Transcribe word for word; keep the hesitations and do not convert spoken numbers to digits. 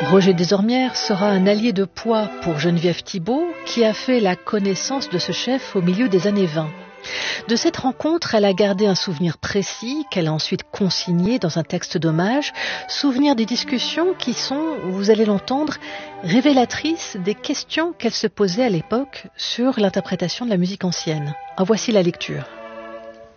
Roger Desormières sera un allié de poids pour Geneviève Thibault, qui a fait la connaissance de ce chef au milieu des années vingt. De cette rencontre, elle a gardé un souvenir précis qu'elle a ensuite consigné dans un texte d'hommage, souvenir des discussions qui sont, vous allez l'entendre, révélatrices des questions qu'elle se posait à l'époque sur l'interprétation de la musique ancienne. En voici la lecture.